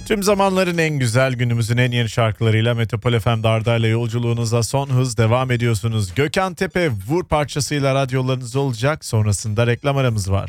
Tüm zamanların en güzel, günümüzün en yeni şarkılarıyla Metropol FM'de Arda'yla yolculuğunuza son hız devam ediyorsunuz. Gökhan Tepe Vur parçasıyla radyolarınız olacak. Sonrasında reklam aramız var.